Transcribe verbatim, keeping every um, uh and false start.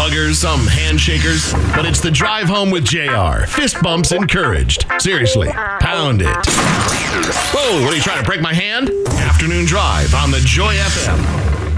huggers, some handshakers, but it's the drive home with J R. Fist bumps encouraged. Seriously, pound it. Whoa, what are you trying to break my hand? Afternoon Drive on the Joy F M.